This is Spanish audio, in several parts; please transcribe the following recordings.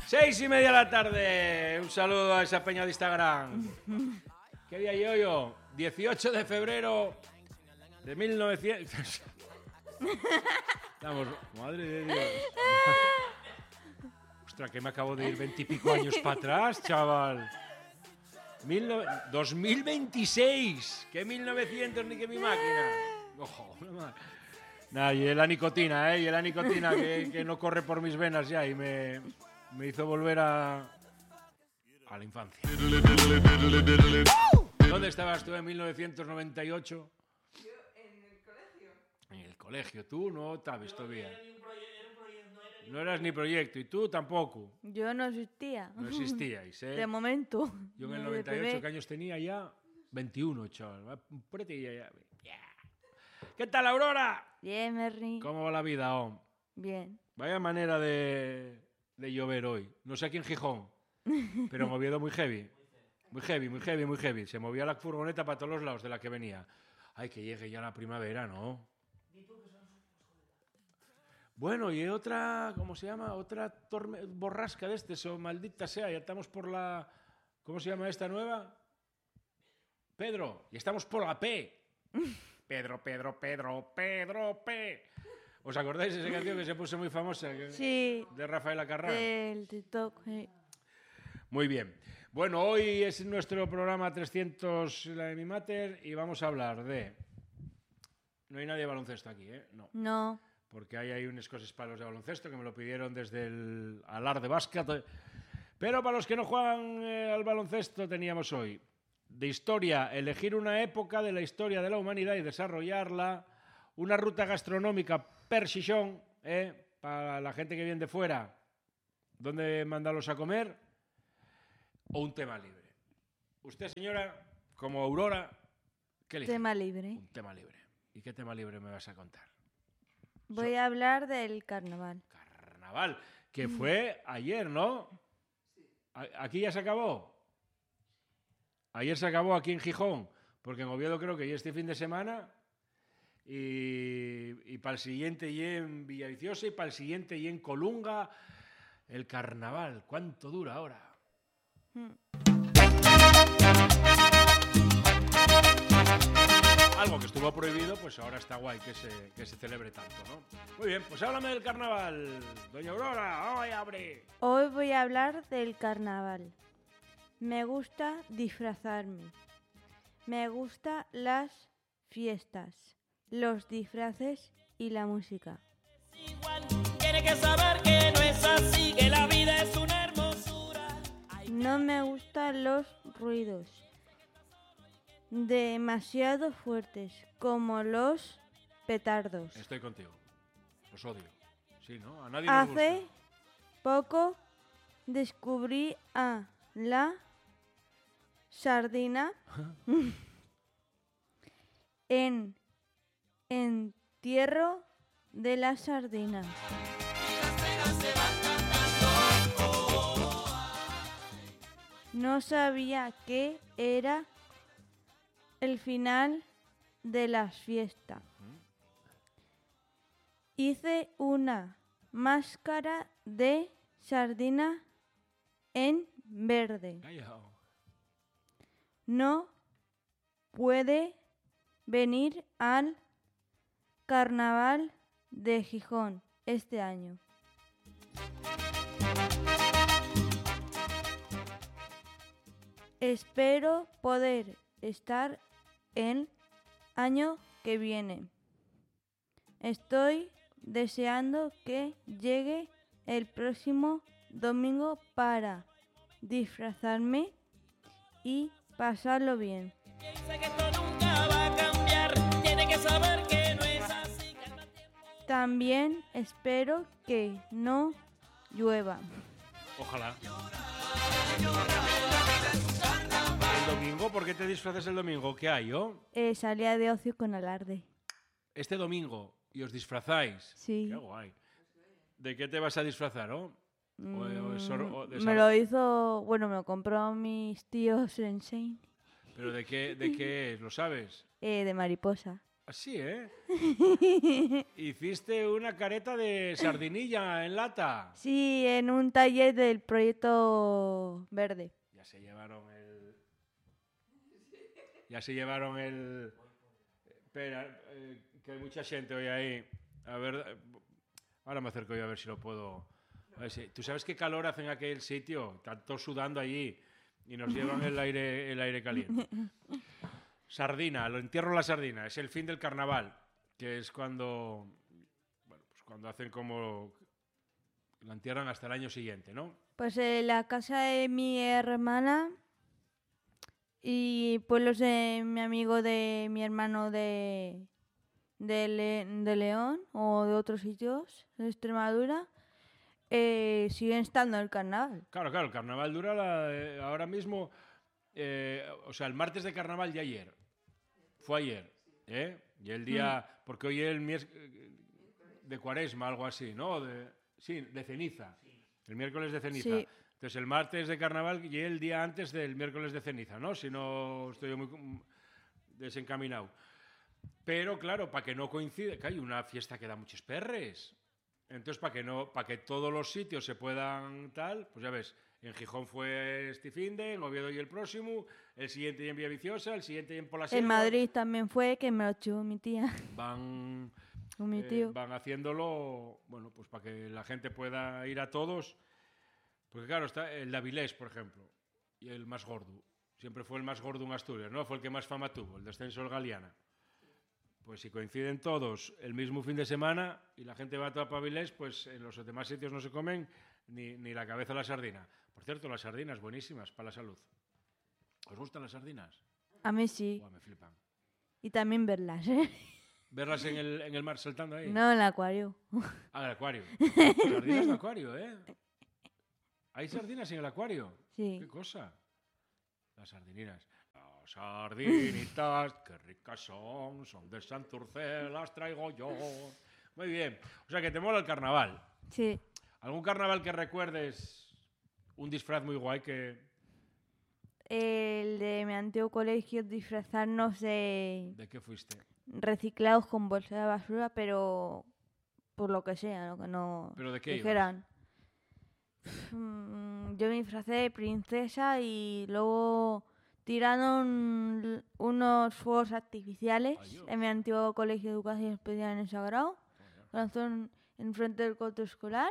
6:30 de la tarde. Un saludo a esa peña de Instagram. ¿Qué día llevo yo? 18 de febrero de 1900. Vamos, madre de Dios. Ostras, que me acabo de ir 20 y pico años para atrás, chaval. 2026. ¿Qué 1900 ni que mi máquina? Ojo, nada, y la nicotina, y la nicotina que no corre por mis venas ya y me hizo volver a la infancia. ¿Dónde estabas tú en 1998? Yo en el colegio. En el colegio, tú no te has visto bien. No eras ni proyecto y tú tampoco. Yo no existía. No existíais, ¿eh? De momento. Yo en el De 98, bebé. ¿qué años tenía ya? 21, chaval. Prete ya. ¿Qué tal, Aurora? Bien, Merry. ¿Cómo va la vida, Om? Bien. Vaya manera de llover hoy. No sé aquí en Gijón, pero en Oviedo muy heavy. Muy heavy, muy heavy, muy heavy. Se movía la furgoneta para todos los lados de la que venía. Ay, que llegue ya la primavera, ¿no? Bueno, y otra, ¿cómo se llama? Otra borrasca de o maldita sea. Ya estamos por la... ¿Cómo se llama esta nueva? Pedro. Y estamos por la P. Pedro, P. ¿Os acordáis de esa canción que se puso muy famosa? Sí. De Rafael Acarrá. Del TikTok. Muy bien. Bueno, hoy es nuestro programa 300, la de mi mater, y vamos a hablar de... No hay nadie de baloncesto aquí, ¿eh? No. No. Porque hay unas cosas para los de baloncesto que me lo pidieron desde el Alar de Básquet. Pero para los que no juegan al baloncesto teníamos hoy de historia, elegir una época de la historia de la humanidad y desarrollarla, una ruta gastronómica per Xixón, para la gente que viene de fuera, dónde mandarlos a comer, o un tema libre. Usted, señora, como Aurora, ¿qué elige? Tema libre. Un tema libre. ¿Y qué tema libre me vas a contar? Voy a hablar del carnaval. Carnaval, que fue ayer, ¿no? ¿Aquí ya se acabó? Ayer se acabó aquí en Gijón, porque en Oviedo creo que ya este fin de semana y para el siguiente y en Villaviciosa y para el siguiente y en Colunga. El carnaval, ¿cuánto dura ahora? Algo que estuvo prohibido, pues ahora está guay que se celebre tanto, ¿no? Muy bien, pues háblame del carnaval, doña Aurora, vamos a abrir. Hoy voy a hablar del carnaval. Me gusta disfrazarme. Me gustan las fiestas, los disfraces y la música. Tiene que saber que no es así, que la vida es una hermosura. No me gustan los ruidos demasiado fuertes, como los petardos. Estoy contigo, los odio. Sí, ¿no? A nadie nos Hace gusta. poco descubrí a la sardina en entierro de la sardina. No sabía que era el final de la fiesta. Hice una máscara de sardina en verde. Callao. No puede venir al carnaval de Gijón este año. Espero poder estar el año que viene. Estoy deseando que llegue el próximo domingo para disfrazarme y pasarlo bien. Piensa que esto nunca va a cambiar, tiene que saber que no es así. También espero que no llueva. Ojalá. ¿El domingo? ¿Por qué te disfrazas el domingo? ¿Qué hay, yo? Salía de ocio con alarde. Este domingo y os disfrazáis. Sí. Qué guay. ¿De qué te vas a disfrazar, oh? Me lo hizo, bueno, me lo compró mis tíos en Shane. ¿Pero de qué es? ¿Lo sabes? De mariposa. Así, ¿eh? Hiciste una careta de sardinilla en lata. Sí, en un taller del proyecto verde. Ya se llevaron el... Espera, que hay mucha gente hoy ahí. A ver, ahora me acerco yo a ver si lo puedo... A ver si... ¿Tú sabes qué calor hace en aquel sitio? Están todos sudando allí y nos llevan el aire caliente. Sardina, lo entierro la sardina. Es el fin del carnaval, que es cuando... Bueno, pues cuando hacen como... La entierran hasta el año siguiente, ¿no? Pues en la casa de mi hermana y pueblos de mi amigo de mi hermano de León o de otros sitios de Extremadura, siguen estando el carnaval. Claro, el carnaval dura ahora mismo, o sea, el martes de carnaval ya ayer. Fue ayer, ¿eh? Y el día, porque hoy es el miércoles de Cuaresma, algo así, ¿no? Sí, de ceniza. El miércoles de ceniza. Sí. Entonces el martes de carnaval y el día antes del miércoles de ceniza, ¿no? Si no estoy muy desencaminado. Pero claro, para que no coincida, que hay una fiesta que da muchos perres. Entonces, para que todos los sitios se puedan tal, pues ya ves, en Gijón fue este finde, en Oviedo y el próximo, el siguiente y en Villaviciosa, el siguiente y en Polasierra. En Madrid también fue, que me lo echó mi tía. Van Mi tío. van haciéndolo, bueno, pues para que la gente pueda ir a todos. Porque claro, está el de Avilés, por ejemplo, y el más gordo. Siempre fue el más gordo en Asturias, ¿no? Fue el que más fama tuvo, el descenso del Galiana. Pues si coinciden todos el mismo fin de semana y la gente va toda para Avilés, pues en los demás sitios no se comen ni la cabeza de la sardina. Por cierto, las sardinas buenísimas para la salud. ¿Os gustan las sardinas? A mí sí. Buah, me flipan. Y también verlas, ¿eh? ¿Verlas en el mar saltando ahí? No, en el acuario. Ah, en el acuario. Sardinas en el acuario, ¿eh? ¿Hay sardinas en el acuario? Sí. ¿Qué cosa? Las sardininas. Las sardinitas, qué ricas son de Santurce, las traigo yo. Muy bien. O sea, que te mola el carnaval. Sí. ¿Algún carnaval que recuerdes? Un disfraz muy guay que... El de mi antiguo colegio, disfrazarnos de ¿De qué fuiste? reciclados con bolsa de basura, pero por lo que sea, lo que no ¿Pero de qué dijeran. Yo me disfracé de princesa y luego tiraron unos fuegos artificiales Ay, Dios. en mi antiguo colegio de educación especial en el Sagrado, lanzaron enfrente del coto escolar,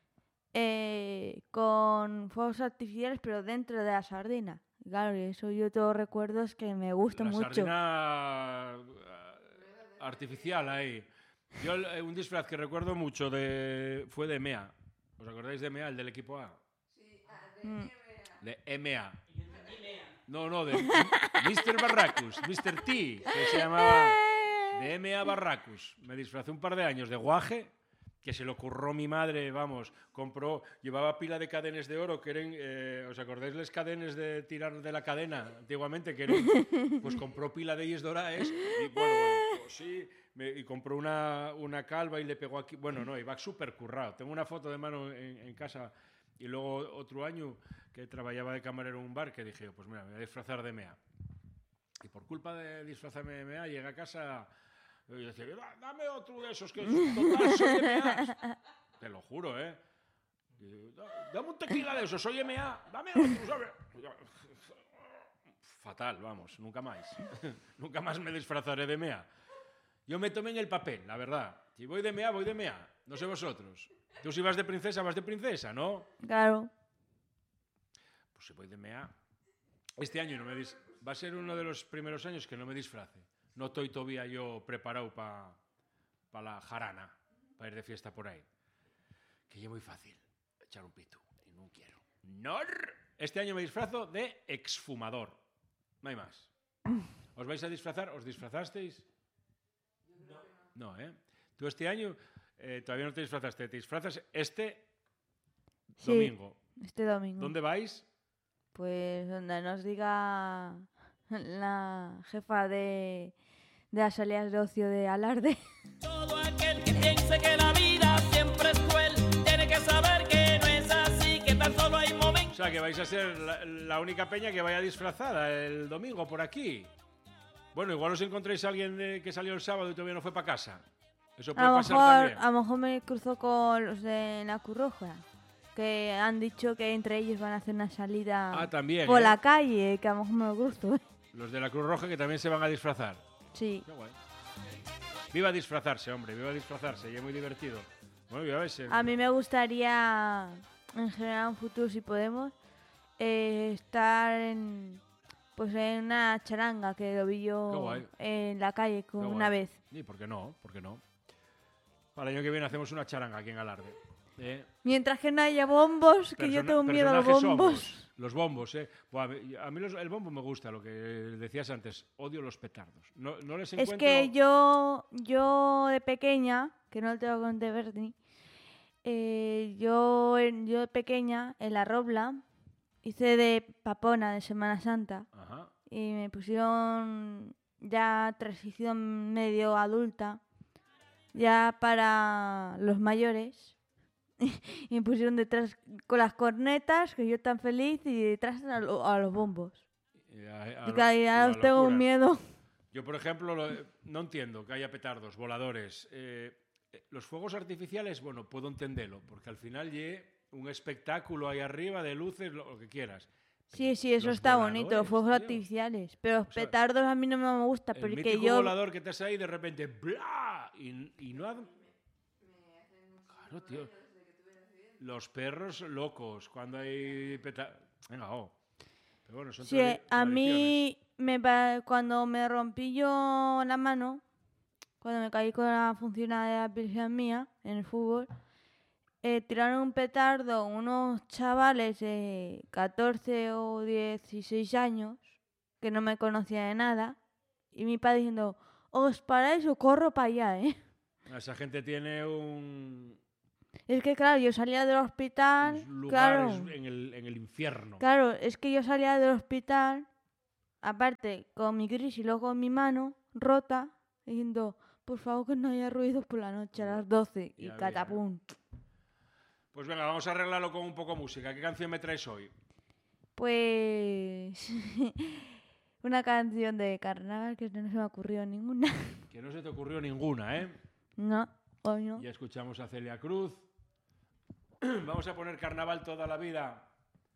con fuegos artificiales, pero dentro de la sardina. Claro, y eso yo tengo recuerdos que me gustan La mucho. sardina artificial ahí. Yo un disfraz que recuerdo mucho fue de EMEA. ¿Os acordáis de EMEA, el del equipo A? De EMEA. No, de Mr. Barracus, Mr. T, que se llamaba de EMEA Barracus. Me disfrazé un par de años de guaje, que se lo curró mi madre, vamos, llevaba pila de cadenas de oro, que eran, ¿os acordáis las cadenas de tirar de la cadena antiguamente? Que eran, pues compró pila de ellas doradas y bueno, pues sí, y compró una calva y le pegó aquí, bueno, no, iba súper currado. Tengo una foto de mano en casa y luego otro año que trabajaba de camarero en un bar que dije, pues mira, me voy a disfrazar de EMEA. Y por culpa de disfrazarme de EMEA llegué a casa... Y decía, dame otro de esos que total soy EMEA. Te lo juro, ¿eh? Y, dame un tequila de esos, soy EMEA. Dame otro, ¿sabes? Fatal, vamos, nunca más. Nunca más me disfrazaré de EMEA. Yo me tomé en el papel, la verdad. Si voy de EMEA, voy de EMEA. No sé vosotros. Tú si vas de princesa, ¿no? Claro. Pues si voy de EMEA... Este año va a ser uno de los primeros años que no me disfrace. No estoy todavía yo preparado para la jarana, para ir de fiesta por ahí. Que es muy fácil echar un pito y no quiero. ¡No! Este año me disfrazo de exfumador. No hay más. ¿Os vais a disfrazar? ¿Os disfrazasteis? No, ¿eh? Tú este año todavía no te disfrazaste. Te disfrazas este domingo. Este domingo. ¿Dónde vais? Pues donde nos diga la jefa de las salidas de ocio de Alarde. Todo aquel que piense que la vida siempre es cruel tiene que saber que no es así, que tan solo hay momentos. O sea, que vais a ser la única peña que vaya disfrazada el domingo por aquí. Bueno, igual os encontréis a alguien que salió el sábado y todavía no fue para casa. Eso A puede lo pasar mejor, también. a lo mejor me cruzo con los de la Cruz Roja, que han dicho que entre ellos van a hacer una salida Ah, también, por ¿eh? la calle, que a lo mejor me lo cruzo. Los de la Cruz Roja que también se van a disfrazar. Sí. Qué guay. Viva disfrazarse, hombre, viva disfrazarse, y es muy divertido. Bueno, ya ves. A mí me gustaría, en general, en un futuro, si podemos, estar en una charanga, que lo vi Qué yo guay. en la calle Qué una guay. vez. ¿Y por qué no? ¿Por qué no? Para el año que viene hacemos una charanga aquí en Alarde. Mientras que no haya bombos, que yo tengo miedo a los Personajes bombos. somos. Los bombos, ¿eh? Buah, a mí el bombo me gusta, lo que decías antes. Odio los petardos. No les encuentro... Es que yo de pequeña, que no te lo conté, Bernie, yo de pequeña, en la Robla, hice de papona de Semana Santa Ajá. y me pusieron ya transición medio adulta, ya para los mayores, y me pusieron detrás con las cornetas, que yo tan feliz, y detrás a los bombos. Y que ya los tengo un miedo. Yo, por ejemplo, no entiendo que haya petardos, voladores. Los fuegos artificiales, bueno, puedo entenderlo, porque al final un espectáculo ahí arriba de luces, lo que quieras. Sí, eso Los está bonito, los voladores, fuegos tío. artificiales. Pero los O sea, petardos a mí no me gusta, El porque mítico yo... volador que te hace ahí de repente, ¡bla! Y no ha... Claro, tío. Los perros locos, cuando hay petardos... Venga, Pero bueno, son Sí, tradiciones. a mí cuando me rompí yo la mano, cuando me caí con la funcionalidad de la piercing mía en el fútbol, tiraron un petardo unos chavales de 14 o 16 años que no me conocían de nada, y mi padre diciendo, os paráis o corro para allá, ¿eh? Esa gente tiene un... Es que claro, yo salía del hospital, unos lugares claro, en el infierno. claro, es que yo salía del hospital, aparte con mi gris y luego con mi mano rota, diciendo, por favor que no haya ruidos por la noche a las 12, y Ya catapum. Pues venga, vamos a arreglarlo con un poco de música. ¿Qué canción me traes hoy? Pues una canción de carnaval que no se me ocurrió ninguna. Que no se te ocurrió ninguna, ¿eh? No, coño. Ya escuchamos a Celia Cruz. Vamos a poner Carnaval toda la vida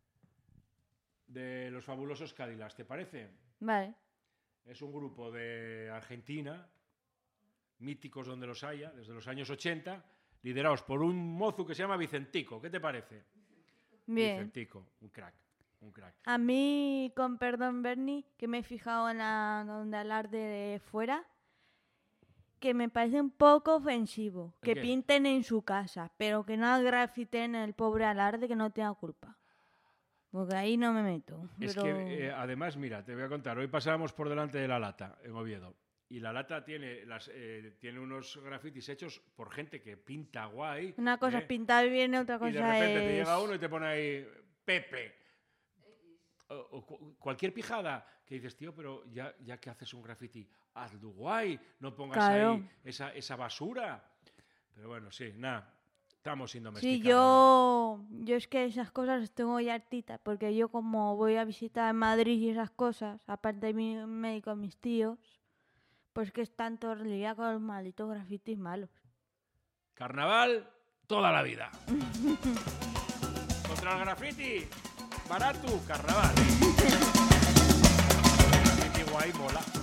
de los fabulosos Cadillacs, ¿te parece? Vale. Es un grupo de Argentina, míticos donde los haya, desde los años 80, liderados por un mozo que se llama Vicentico. ¿Qué te parece? Bien. Vicentico, un crack, un crack. A mí, con perdón, Bernie, que me he fijado en la onda alarde de fuera, que me parece un poco ofensivo ¿El que qué? pinten en su casa, pero que no grafiten el pobre alarde que no tenga culpa. Porque ahí no me meto. Es pero... que, además, mira, te voy a contar. Hoy pasábamos por delante de La Lata, en Oviedo. Y La Lata tiene unos grafitis hechos por gente que pinta guay. Una cosa ¿eh? es pintar bien, otra cosa Y de repente te es... llega uno y te pone ahí Pepe. O cualquier pijada que dices, tío, pero ya que haces un graffiti, hazlo guay, no pongas Claro. ahí esa basura. Pero bueno, sí, nada, estamos sin Sí, domesticar. yo es que esas cosas las tengo ya hartitas, porque yo como voy a visitar Madrid y esas cosas, aparte de mi médico, mis tíos, pues que están todos liados con los malditos grafitis malos. Carnaval toda la vida. Contra el graffiti, barato, carnaval. El graffiti guay mola.